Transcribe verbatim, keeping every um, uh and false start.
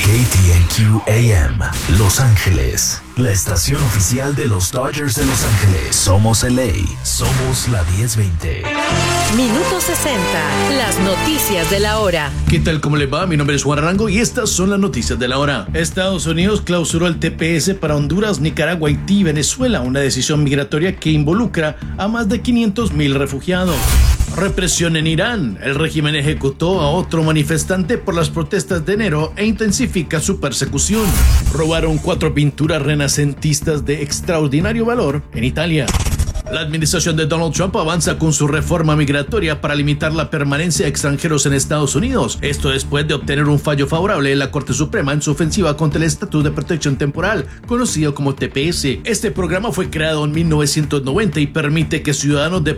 K T N Q A M, Los Ángeles, la estación oficial de los Dodgers de Los Ángeles. Somos L A, somos la diez veinte. Minuto sesenta, las noticias de la hora. ¿Qué tal? ¿Cómo les va? Mi nombre es Juan Arango y estas son las noticias de la hora. Estados Unidos clausuró el T P S para Honduras, Nicaragua, Haití y Venezuela, una decisión migratoria que involucra a más de quinientos mil refugiados. Represión en Irán. El régimen ejecutó a otro manifestante por las protestas de enero e intensifica su persecución. Robaron cuatro pinturas renacentistas de extraordinario valor en Italia. La administración de Donald Trump avanza con su reforma migratoria para limitar la permanencia de extranjeros en Estados Unidos. Esto después de obtener un fallo favorable en la Corte Suprema en su ofensiva contra el Estatuto de Protección Temporal, conocido como T P S. Este programa fue creado en mil novecientos noventa y permite que ciudadanos de